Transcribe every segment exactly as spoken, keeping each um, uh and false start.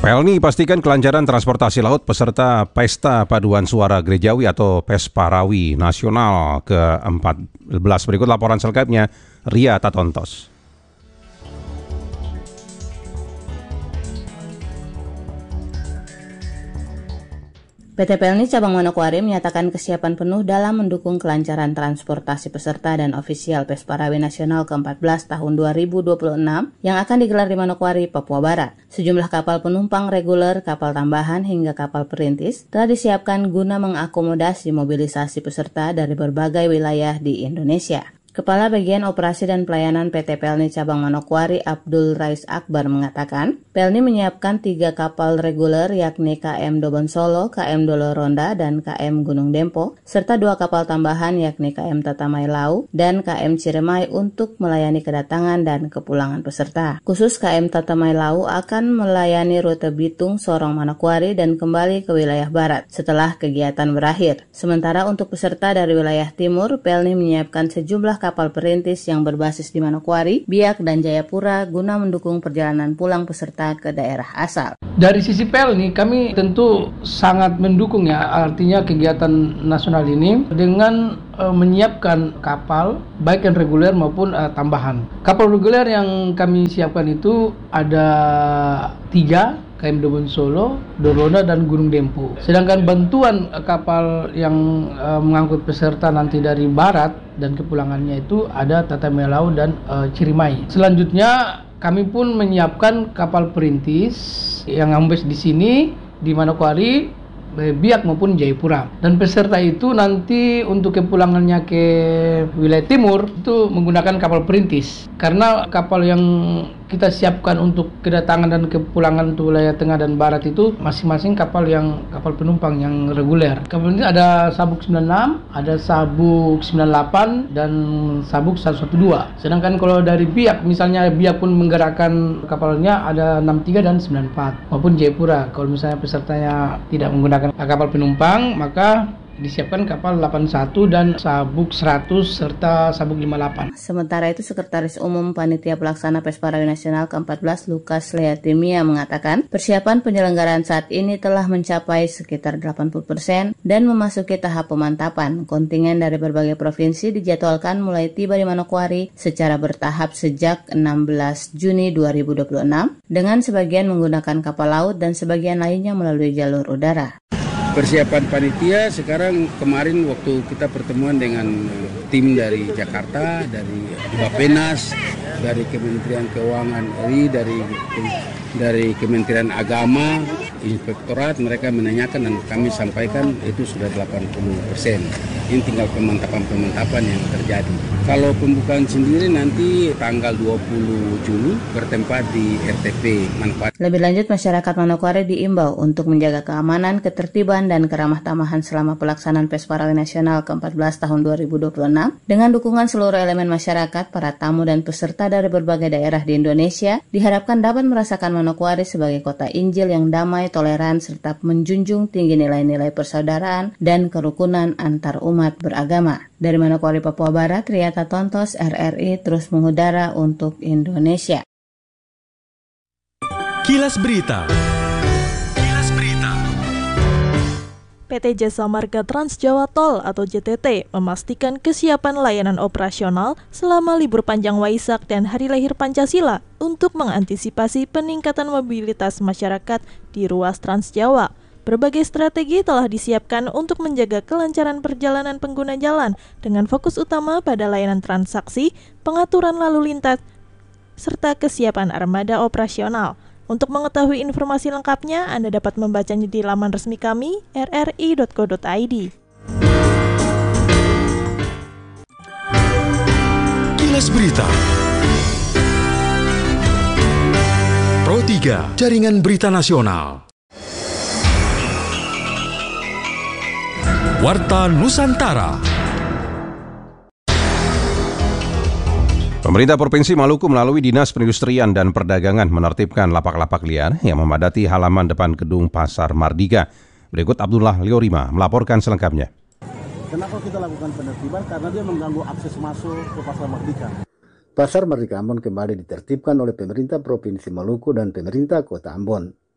Pelni pastikan kelancaran transportasi laut peserta Pesta Paduan Suara Gerejawi atau Pesparawi Nasional ke empat belas. Berikut laporan selengkapnya, Ria Tatontos. P T Pelni Cabang Manokwari menyatakan kesiapan penuh dalam mendukung kelancaran transportasi peserta dan ofisial Pesparawi Nasional ke empat belas tahun dua ribu dua puluh enam yang akan digelar di Manokwari, Papua Barat. Sejumlah kapal penumpang reguler, kapal tambahan, hingga kapal perintis telah disiapkan guna mengakomodasi mobilisasi peserta dari berbagai wilayah di Indonesia. Kepala Bagian Operasi dan Pelayanan P T Pelni Cabang Manokwari Abdul Rais Akbar mengatakan, Pelni menyiapkan tiga kapal reguler yakni K M Dobon Solo, K M Dolo Ronda, dan K M Gunung Dempo, serta dua kapal tambahan yakni K M Tatamai Lau dan K M Ciremai untuk melayani kedatangan dan kepulangan peserta. Khusus K M Tatamai Lau akan melayani rute Bitung, Sorong, Manokwari dan kembali ke wilayah barat setelah kegiatan berakhir. Sementara untuk peserta dari wilayah timur, Pelni menyiapkan sejumlah kapal perintis yang berbasis di Manokwari, Biak, dan Jayapura guna mendukung perjalanan pulang peserta ke daerah asal. Dari sisi Pelni, kami tentu sangat mendukung ya, artinya kegiatan nasional ini dengan e, menyiapkan kapal, baik yang reguler maupun e, tambahan. Kapal reguler yang kami siapkan itu ada tiga, K M Dobon Solo, Dorona, dan Gunung Dempo. Sedangkan bantuan e, kapal yang e, mengangkut peserta nanti dari barat dan kepulangannya itu ada Tatamai Lau dan e, Ciremai. Selanjutnya kami pun menyiapkan kapal perintis yang ambes di sini di Manokwari, Biak maupun Jayapura. Dan peserta itu nanti untuk kepulangannya ke wilayah timur itu menggunakan kapal perintis. Karena kapal yang kita siapkan untuk kedatangan dan kepulangan untuk wilayah tengah dan barat itu masing-masing kapal yang kapal penumpang yang reguler. Kapal ini ada Sabuk sembilan enam, ada Sabuk sembilan delapan, dan Sabuk seratus dua belas. Sedangkan kalau dari Biak, misalnya Biak pun menggerakkan kapalnya ada enam tiga dan sembilan empat, maupun Jayapura. Kalau misalnya pesertanya tidak menggunakan kapal penumpang, maka disiapkan kapal delapan satu dan Sabuk seratus serta Sabuk lima delapan. Sementara itu, Sekretaris Umum Panitia Pelaksana Pesparawi Nasional ke empat belas Lukas Leatimia mengatakan persiapan penyelenggaraan saat ini telah mencapai sekitar delapan puluh persen dan memasuki tahap pemantapan. Kontingen dari berbagai provinsi dijadwalkan mulai tiba di Manokwari secara bertahap sejak enam belas Juni dua ribu dua puluh enam dengan sebagian menggunakan kapal laut dan sebagian lainnya melalui jalur udara. Persiapan panitia sekarang, kemarin waktu kita pertemuan dengan tim dari Jakarta, dari Bappenas, dari Kementerian Keuangan R I, dari dari Kementerian Agama, Inspektorat, mereka menanyakan dan kami sampaikan itu sudah delapan puluh persen. Ini tinggal pemantapan-pemantapan yang terjadi. Kalau pembukaan sendiri nanti tanggal dua puluh Juni bertempat di R T P Manokwari. Lebih lanjut, masyarakat Manokwari diimbau untuk menjaga keamanan, ketertiban, dan keramah tamahan selama pelaksanaan Pesparawi Nasional ke empat belas tahun dua ribu dua puluh enam. Dengan dukungan seluruh elemen masyarakat, para tamu dan peserta dari berbagai daerah di Indonesia diharapkan dapat merasakan Manokwari sebagai kota Injil yang damai, toleran, serta menjunjung tinggi nilai-nilai persaudaraan dan kerukunan antar umat beragama. Dari Manokwari, Papua Barat, Ria Tatontos, R R I terus mengudara untuk Indonesia. Kilas Berita. Kilas Berita. P T Jasa Marga Trans Jawa Tol atau J T T memastikan kesiapan layanan operasional selama libur panjang Waisak dan Hari Lahir Pancasila untuk mengantisipasi peningkatan mobilitas masyarakat di ruas Trans Jawa. Berbagai strategi telah disiapkan untuk menjaga kelancaran perjalanan pengguna jalan dengan fokus utama pada layanan transaksi, pengaturan lalu lintas, serta kesiapan armada operasional. Untuk mengetahui informasi lengkapnya, Anda dapat membacanya di laman resmi kami r r i dot co dot i d. Kilas Berita. Pro tiga, Jaringan Berita Nasional. Warta Nusantara. Pemerintah Provinsi Maluku melalui Dinas Perindustrian dan Perdagangan menertibkan lapak-lapak liar yang memadati halaman depan gedung Pasar Mardika. Berikut Abdullah Liorima melaporkan selengkapnya. Kenapa kita lakukan penertiban? Karena dia mengganggu akses masuk ke Pasar Mardika. Pasar Mardika Ambon kembali ditertibkan oleh pemerintah Provinsi Maluku dan pemerintah Kota Ambon.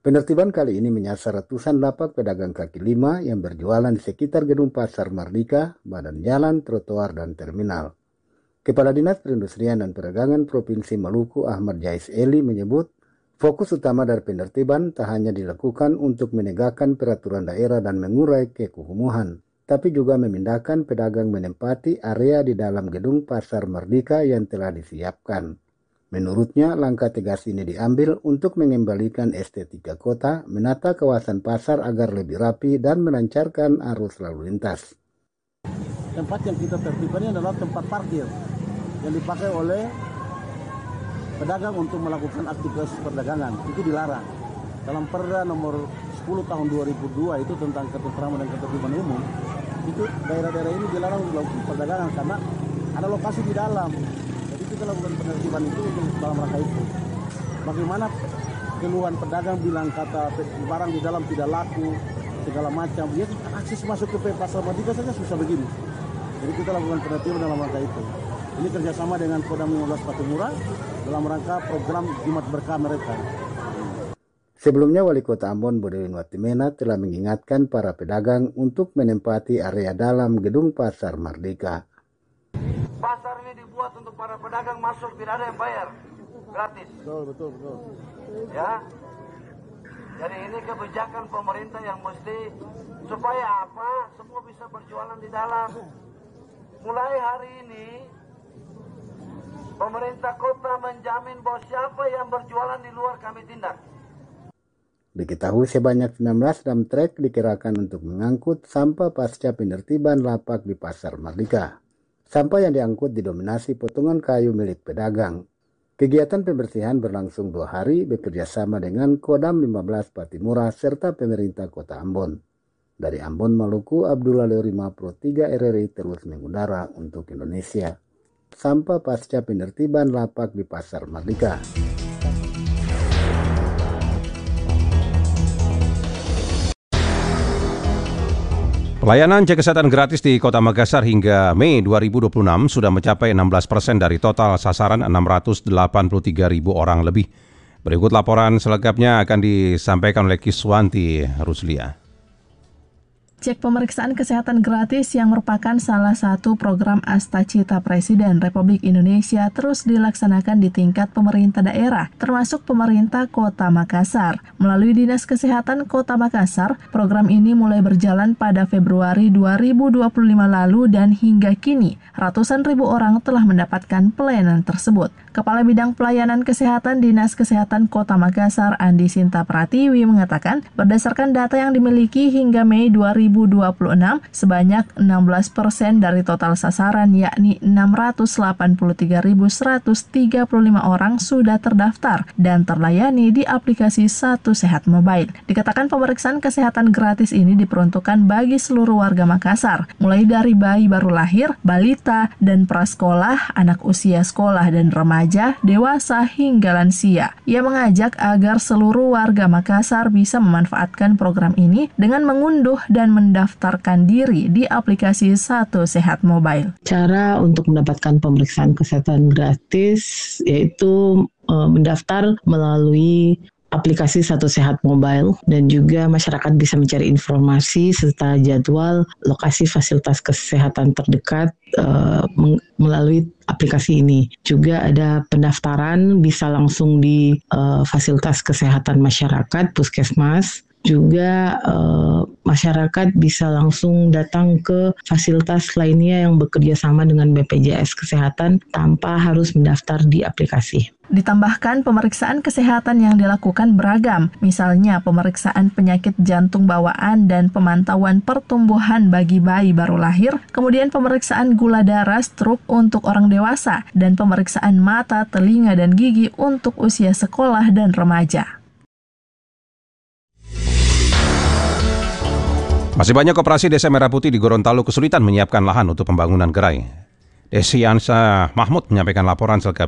Penertiban kali ini menyasar ratusan lapak pedagang kaki lima yang berjualan di sekitar gedung Pasar Mardika, badan jalan, trotoar, dan terminal. Kepala Dinas Perindustrian dan Perdagangan Provinsi Maluku Ahmad Jais Eli menyebut, fokus utama dari penertiban tak hanya dilakukan untuk menegakkan peraturan daerah dan mengurai kekumuhan, tapi juga memindahkan pedagang menempati area di dalam gedung Pasar Mardika yang telah disiapkan. Menurutnya, langkah tegas ini diambil untuk mengembalikan estetika kota, menata kawasan pasar agar lebih rapi dan melancarkan arus lalu lintas. Tempat yang kita tertibkan adalah tempat parkir yang dipakai oleh pedagang untuk melakukan aktivitas perdagangan. Itu dilarang. Dalam Perda nomor sepuluh tahun dua ribu dua itu tentang ketentraman dan ketertiban umum, itu daerah-daerah ini dilarang untuk melakukan perdagangan karena ada lokasi di dalam. Kita lakukan penertiban itu untuk dalam rangka itu. Bagaimana keluhan pedagang bilang kata barang di dalam tidak laku, segala macam. Ya, akses masuk ke Pasar Mardika saja susah begini. Jadi kita lakukan penertiban dalam rangka itu. Ini kerjasama dengan Kodam lima belas Patimura dalam rangka program Jumat Berkah mereka. Sebelumnya, Wali Kota Ambon Bodewin Watimena telah mengingatkan para pedagang untuk menempati area dalam gedung Pasar Mardika. Pasar ini dibuat untuk para pedagang masuk, tidak ada yang bayar, gratis. Betul, betul, betul. Ya, jadi ini kebijakan pemerintah yang mesti supaya apa? Semua bisa berjualan di dalam. Mulai hari ini, pemerintah kota menjamin bahwa siapa yang berjualan di luar kami tindak. Diketahui sebanyak sembilan belas dump truck dikerahkan untuk mengangkut sampah pasca penertiban lapak di Pasar Mardika. Sampah yang diangkut didominasi potongan kayu milik pedagang. Kegiatan pembersihan berlangsung dua hari bekerjasama dengan Kodam lima belas Patimura serta pemerintah Kota Ambon. Dari Ambon, Maluku, Abdullah Leorima Pro tiga R R I terus mengudara untuk Indonesia. Sampah pasca penertiban lapak di Pasar Mardika. Pelayanan cek kesehatan gratis di Kota Makassar hingga Mei dua ribu dua puluh enam sudah mencapai enam belas persen dari total sasaran enam ratus delapan puluh tiga ribu orang lebih. Berikut laporan selengkapnya akan disampaikan oleh Kiswanti Ruslia. Cek pemeriksaan kesehatan gratis yang merupakan salah satu program Astacita Presiden Republik Indonesia terus dilaksanakan di tingkat pemerintah daerah, termasuk pemerintah Kota Makassar. Melalui Dinas Kesehatan Kota Makassar, program ini mulai berjalan pada Februari dua ribu dua puluh lima lalu dan hingga kini, ratusan ribu orang telah mendapatkan pelayanan tersebut. Kepala Bidang Pelayanan Kesehatan Dinas Kesehatan Kota Makassar, Andi Sinta Pratiwi, mengatakan berdasarkan data yang dimiliki hingga Mei dua ribu dua puluh enam, sebanyak enam belas persen dari total sasaran yakni enam ratus delapan puluh tiga ribu seratus tiga puluh lima orang sudah terdaftar dan terlayani di aplikasi Satu Sehat Mobile. Dikatakan pemeriksaan kesehatan gratis ini diperuntukkan bagi seluruh warga Makassar, mulai dari bayi baru lahir, balita, dan prasekolah, anak usia sekolah dan remaja, dewasa hingga lansia. Ia mengajak agar seluruh warga Makassar bisa memanfaatkan program ini dengan mengunduh dan mendaftarkan diri di aplikasi Satu Sehat Mobile. Cara untuk mendapatkan pemeriksaan kesehatan gratis yaitu e, mendaftar melalui aplikasi Satu Sehat Mobile dan juga masyarakat bisa mencari informasi serta jadwal lokasi fasilitas kesehatan terdekat e, melalui aplikasi ini. Juga ada pendaftaran bisa langsung di e, fasilitas kesehatan masyarakat, puskesmas. Juga eh, masyarakat bisa langsung datang ke fasilitas lainnya yang bekerja sama dengan B P J S Kesehatan tanpa harus mendaftar di aplikasi. Ditambahkan pemeriksaan kesehatan yang dilakukan beragam, misalnya pemeriksaan penyakit jantung bawaan dan pemantauan pertumbuhan bagi bayi baru lahir, kemudian pemeriksaan gula darah stroke untuk orang dewasa, dan pemeriksaan mata, telinga, dan gigi untuk usia sekolah dan remaja. Masih banyak koperasi Desa Merah Putih di Gorontalo kesulitan menyiapkan lahan untuk pembangunan gerai. Desiansa Mahmud menyampaikan laporan selengkapnya.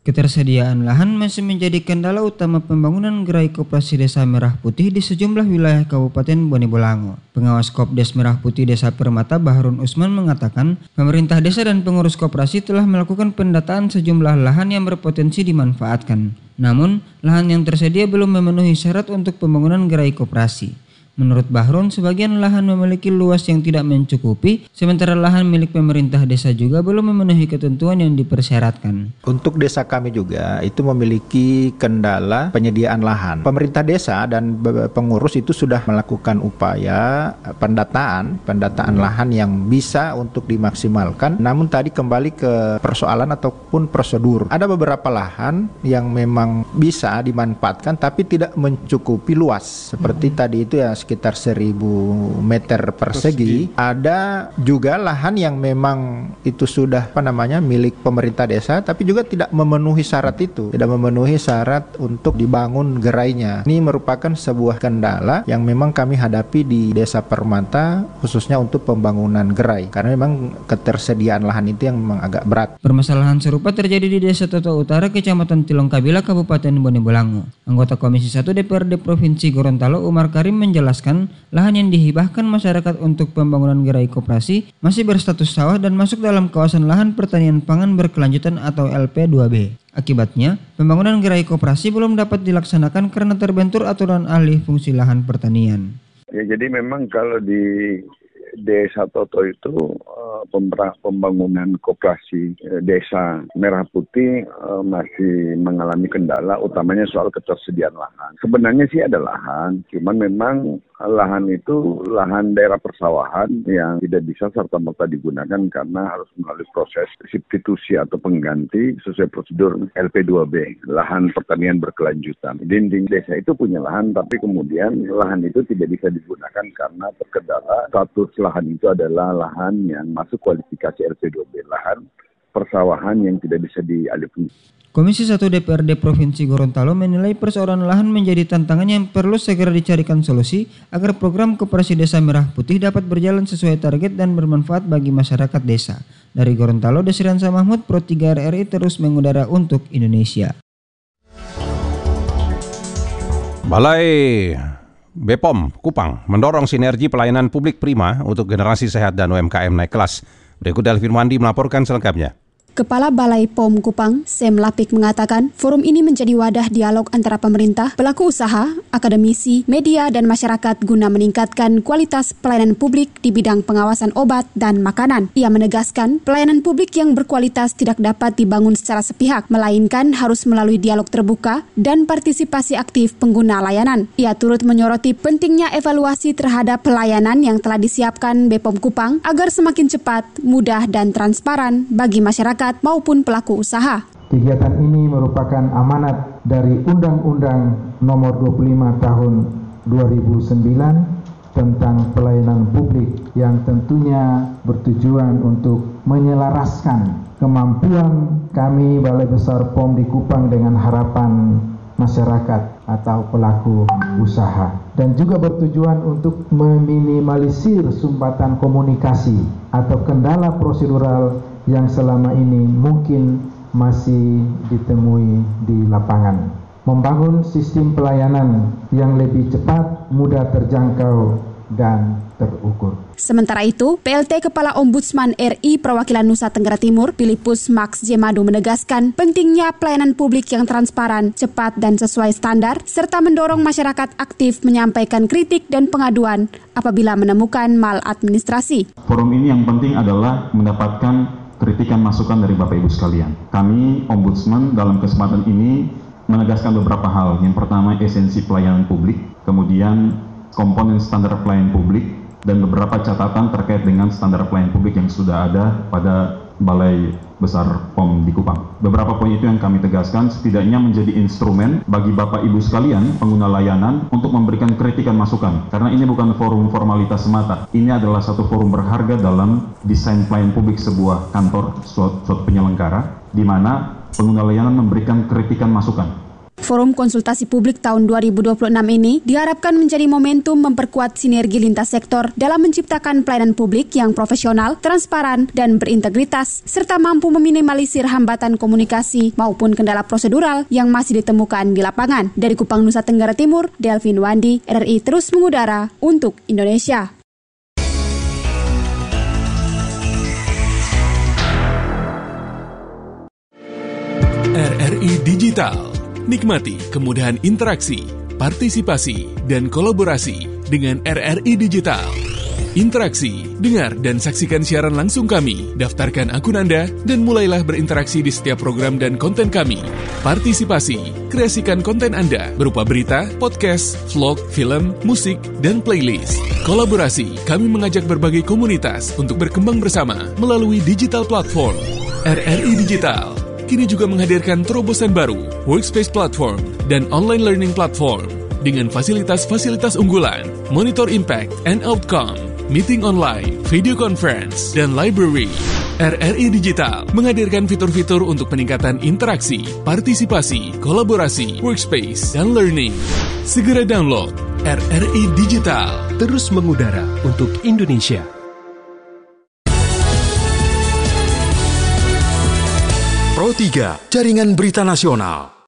Ketersediaan lahan masih menjadi kendala utama pembangunan gerai koperasi Desa Merah Putih di sejumlah wilayah Kabupaten Bone Bolango. Pengawas Kopdes Merah Putih Desa Permata Baharun Usman mengatakan, pemerintah desa dan pengurus koperasi telah melakukan pendataan sejumlah lahan yang berpotensi dimanfaatkan. Namun, lahan yang tersedia belum memenuhi syarat untuk pembangunan gerai koperasi. Menurut Bahrun, sebagian lahan memiliki luas yang tidak mencukupi, sementara lahan milik pemerintah desa juga belum memenuhi ketentuan yang dipersyaratkan. Untuk desa kami juga itu memiliki kendala penyediaan lahan. Pemerintah desa dan pengurus itu sudah melakukan upaya pendataan, pendataan lahan yang bisa untuk dimaksimalkan. Namun tadi kembali ke persoalan ataupun prosedur. Ada beberapa lahan yang memang bisa dimanfaatkan tapi tidak mencukupi luas. Seperti hmm. tadi itu ya sekitar seribu meter persegi. Ada juga lahan yang memang itu sudah apa namanya milik pemerintah desa tapi juga tidak memenuhi syarat itu, tidak memenuhi syarat untuk dibangun gerainya. Ini merupakan sebuah kendala yang memang kami hadapi di Desa Permata khususnya untuk pembangunan gerai karena memang ketersediaan lahan itu yang memang agak berat. Permasalahan serupa terjadi di Desa Toto Utara, Kecamatan Tilong Kabila, Kabupaten Bone Bolango. Anggota Komisi satu D P R D Provinsi Gorontalo Umar Karim menjelaskan lahan yang dihibahkan masyarakat untuk pembangunan gerai koperasi masih berstatus sawah dan masuk dalam kawasan lahan pertanian pangan berkelanjutan atau L P dua B. Akibatnya, pembangunan gerai koperasi belum dapat dilaksanakan karena terbentur aturan alih fungsi lahan pertanian. Ya, jadi memang kalau di Desa Toto itu uh, pembangunan koperasi uh, Desa Merah Putih uh, masih mengalami kendala, utamanya soal ketersediaan lahan. Sebenarnya sih ada lahan, cuman memang lahan itu lahan daerah persawahan yang tidak bisa serta-merta digunakan karena harus melalui proses substitusi atau pengganti sesuai prosedur L P dua B, lahan pertanian berkelanjutan. Dinding desa itu punya lahan, tapi kemudian lahan itu tidak bisa digunakan karena terkendala status lahan itu adalah lahan yang masuk kualifikasi L P dua B, lahan persawahan yang tidak bisa dialihfungsi. Komisi satu D P R D Provinsi Gorontalo menilai persoalan lahan menjadi tantangan yang perlu segera dicarikan solusi agar program Koperasi Desa Merah Putih dapat berjalan sesuai target dan bermanfaat bagi masyarakat desa. Dari Gorontalo, Desriansa Mahmud, Pro tiga R R I terus mengudara untuk Indonesia. Balai B P O M Kupang mendorong sinergi pelayanan publik prima untuk generasi sehat dan U M K M naik kelas. Berikut Delvin Wandi melaporkan selengkapnya. Kepala Balai P O M Kupang, Sem Lapik mengatakan, forum ini menjadi wadah dialog antara pemerintah, pelaku usaha, akademisi, media, dan masyarakat guna meningkatkan kualitas pelayanan publik di bidang pengawasan obat dan makanan. Ia menegaskan, pelayanan publik yang berkualitas tidak dapat dibangun secara sepihak, melainkan harus melalui dialog terbuka dan partisipasi aktif pengguna layanan. Ia turut menyoroti pentingnya evaluasi terhadap pelayanan yang telah disiapkan B P O M Kupang agar semakin cepat, mudah, dan transparan bagi masyarakat maupun pelaku usaha. Kegiatan ini merupakan amanat dari Undang-Undang Nomor dua puluh lima Tahun dua ribu sembilan tentang pelayanan publik yang tentunya bertujuan untuk menyelaraskan kemampuan kami Balai Besar P O M di Kupang dengan harapan masyarakat atau pelaku usaha, dan juga bertujuan untuk meminimalisir sumbatan komunikasi atau kendala prosedural yang selama ini mungkin masih ditemui di lapangan. Membangun sistem pelayanan yang lebih cepat, mudah terjangkau, dan terukur. Sementara itu, P L T Kepala Ombudsman R I Perwakilan Nusa Tenggara Timur, Filipus Max Jemadu menegaskan pentingnya pelayanan publik yang transparan, cepat, dan sesuai standar, serta mendorong masyarakat aktif menyampaikan kritik dan pengaduan apabila menemukan maladministrasi. Forum ini yang penting adalah mendapatkan kritikan masukan dari Bapak Ibu sekalian. Kami, Ombudsman, dalam kesempatan ini menegaskan beberapa hal. Yang pertama, esensi pelayanan publik, kemudian komponen standar pelayanan publik, dan beberapa catatan terkait dengan standar pelayanan publik yang sudah ada pada Balai Besar P O M di Kupang. Beberapa poin itu yang kami tegaskan setidaknya menjadi instrumen bagi Bapak Ibu sekalian pengguna layanan untuk memberikan kritikan masukan. Karena ini bukan forum formalitas semata. Ini adalah satu forum berharga dalam desain pelayanan publik sebuah kantor, suatu, suatu penyelenggara, di mana pengguna layanan memberikan kritikan masukan. Forum Konsultasi Publik tahun dua ribu dua puluh enam ini diharapkan menjadi momentum memperkuat sinergi lintas sektor dalam menciptakan pelayanan publik yang profesional, transparan, dan berintegritas, serta mampu meminimalisir hambatan komunikasi maupun kendala prosedural yang masih ditemukan di lapangan. Dari Kupang, Nusa Tenggara Timur, Delvin Wandi, R R I terus mengudara untuk Indonesia. R R I Digital. Nikmati kemudahan interaksi, partisipasi, dan kolaborasi dengan R R I Digital. Interaksi, dengar dan saksikan siaran langsung kami, daftarkan akun Anda, dan mulailah berinteraksi di setiap program dan konten kami. Partisipasi, kreasikan konten Anda berupa berita, podcast, vlog, film, musik, dan playlist. Kolaborasi, kami mengajak berbagai komunitas untuk berkembang bersama melalui digital platform. R R I Digital kini juga menghadirkan terobosan baru, workspace platform, dan online learning platform dengan fasilitas-fasilitas unggulan, monitor impact and outcome, meeting online, video conference, dan library. R R I Digital menghadirkan fitur-fitur untuk peningkatan interaksi, partisipasi, kolaborasi, workspace, dan learning. Segera download R R I Digital. Terus mengudara untuk Indonesia. Pro tiga, Jaringan Berita Nasional.